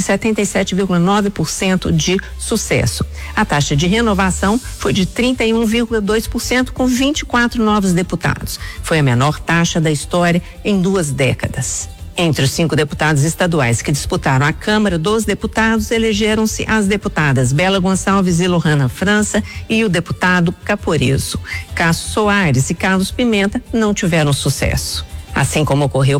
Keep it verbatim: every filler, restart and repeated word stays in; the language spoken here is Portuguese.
setenta e sete vírgula nove por cento de sucesso. A taxa de renovação foi de trinta e um vírgula dois por cento, com vinte e quatro novos deputados. Foi a menor taxa da história em duas décadas. Entre os cinco deputados estaduais que disputaram a Câmara dos Deputados, elegeram-se as deputadas Bela Gonçalves e Lohana França e o deputado Caporeso. Cássio Soares e Carlos Pimenta não tiveram sucesso. Assim como ocorreu